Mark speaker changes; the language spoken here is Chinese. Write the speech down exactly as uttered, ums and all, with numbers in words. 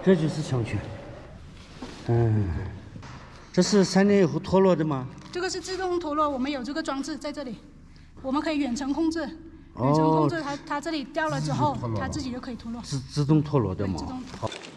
Speaker 1: 这就是强权。嗯，这是三年以后脱落的吗？
Speaker 2: 这个是自动脱落，我们有这个装置在这里，我们可以远程控制。远程控制它，它这里掉了之后，它自己就可以脱落。
Speaker 1: 自自动脱落的吗？
Speaker 2: 自动。
Speaker 1: 好。